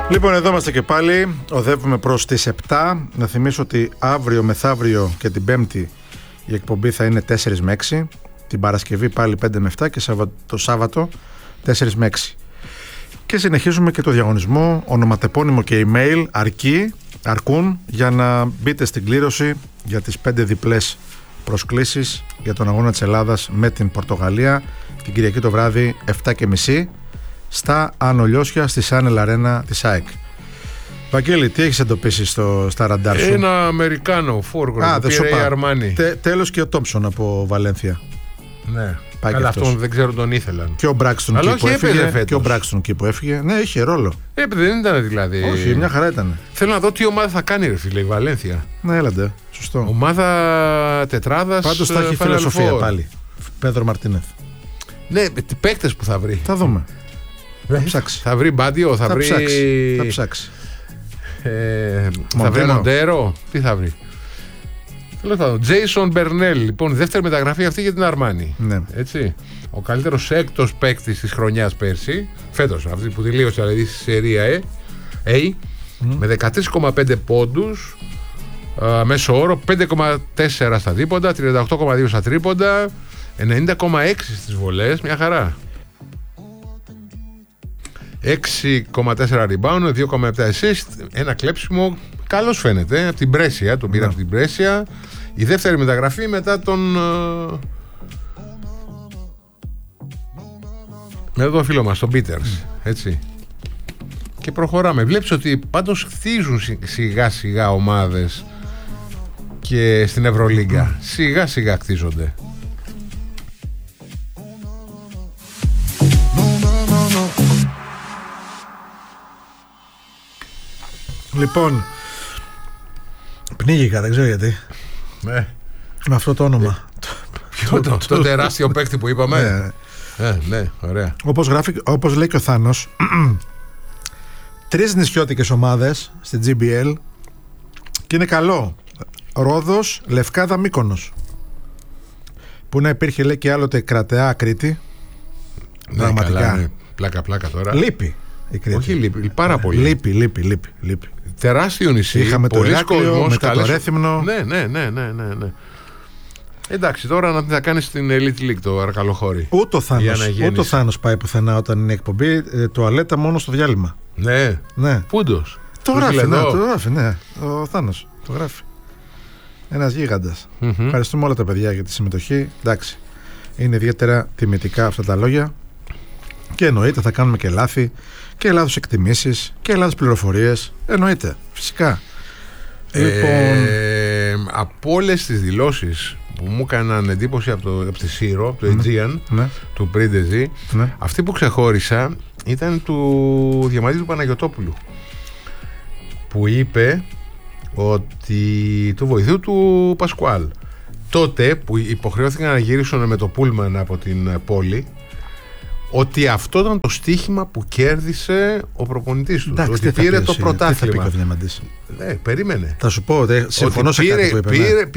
Λοιπόν, εδώ είμαστε και πάλι. Οδεύουμε προς τις 7. Να θυμίσω ότι αύριο, μεθαύριο και την Πέμπτη η εκπομπή θα είναι 4 με 6. Την Παρασκευή πάλι 5 με 7 και το Σάββατο 4 με 6. Και συνεχίζουμε και το διαγωνισμό. Ονοματεπώνυμο και email αρκούν για να μπείτε στην κλήρωση για τις 5 διπλές προσκλήσεις για τον αγώνα της Ελλάδας με την Πορτογαλία την Κυριακή το βράδυ 7.30 στα Άνω Λιώσια στη Σάνελ Αρένα της ΑΕΚ. Βαγγέλη, τι έχεις εντοπίσει στα ραντάρ σου? Ένα Αμερικάνο φόργρο που πήρε η Αρμάνι. Τέλος και ο Τόμψον από Βαλένθια. Ναι. Αλλά αυτόν δεν ξέρω τον ήθελαν. Και ο Μπράξτον εκεί που έφυγε. Ναι, είχε ρόλο. Δεν ήταν δηλαδή. Όχι, μια χαρά ήταν. Θέλω να δω τι ομάδα θα κάνει, ρε φίλε, η Βαλένθια. Ναι, έλαντε. Σωστό. Ομάδα τετράδας. Πάντως θα έχει φιλοσοφία πάλι. Πέδρο Μαρτίνεθ. Ναι, τι παίκτες που θα βρει. Θα δούμε. Θα ψάξει. Θα βρει Μπάντιο, θα βρει. Θα ψάξει. Θα βρει Μοντέρο. Τι θα βρει? Τζέισον Μπερνέλ. Λοιπόν, η δεύτερη μεταγραφή αυτή για την Αρμάνι. Ναι. Έτσι. Ο καλύτερος έκτος παίκτης της χρονιάς πέρσι. Φέτος, αυτή που τελείωσε δηλαδή στη σερία A. Με 13,5 πόντους. Μέσο όρο 5,4 στα δίποντα, 38,2 στα τρίποντα, 90,6 στις βολές. Μια χαρά. 6,4 rebound, 2,7 assist. Ένα κλέψιμο. Καλώς φαίνεται. Από την Μπρέσια. Τον πήρα από την Μπρέσια. Η δεύτερη μεταγραφή μετά τον φίλο μας, τον Πίτερς. Έτσι. Και προχωράμε. Βλέπεις ότι πάντως χτίζουν σιγά σιγά ομάδες και στην Ευρωλίγκα. Σιγά σιγά χτίζονται. Λοιπόν, πνίγηκα, δεν ξέρω γιατί. Ναι. Με αυτό το όνομα. Το τεράστιο παίκτη που είπαμε. Ναι, ωραία. Όπως λέει και ο Θάνος, 3 νησιώτικες ομάδες στην GBL και είναι καλό. Ρόδος, Λευκάδα, Μύκονος. Που να υπήρχε, λέει, και άλλοτε Κρατεά, Κρήτη. Ναι, πραγματικά. Καλά, ναι. Πλάκα τώρα. Λείπει η Κρήτη. Όχι, λείπει πάρα πολύ. Λείπει. Τεράστιο νησί. Είχαμε το Ηράκλειο, μετά το Ρέθυμνο. Ναι. Εντάξει, τώρα να τα κάνει στην Elite League το Αρκαλοχώρι. Ούτε ο Θάνος πάει πουθενά όταν είναι εκπομπή. Τουαλέτα μόνο στο διάλειμμα. Ναι. Πούντος. Το γράφει, ναι. Ο Θάνος το γράφει. Ένας γίγαντας. Ευχαριστούμε όλα τα παιδιά για τη συμμετοχή. Εντάξει, είναι ιδιαίτερα τιμητικά αυτά τα λόγια. Και εννοείται θα κάνουμε και λάθη και λάθος εκτιμήσεις και λάθος πληροφορίες. Εννοείται, φυσικά. Λοιπόν, από όλες τις δηλώσεις που μου έκαναν εντύπωση από τη Σύρο, από το Aegean, του Πρίντεζη, αυτή που ξεχώρισα ήταν του Διαμαντή του Παναγιωτόπουλου, που είπε ότι του βοηθού του Πασκουάλ, τότε που υποχρεώθηκαν να γυρίσουν με το πούλμαν από την πόλη, ότι αυτό ήταν το στοίχημα που κέρδισε ο προπονητής του. Ότι πήρε το πρωτάθλημα. Τι θα πει ο Διαμαντής? Περίμενε. Θα σου πω ότι συμφωνώ σε κάτι που είπε.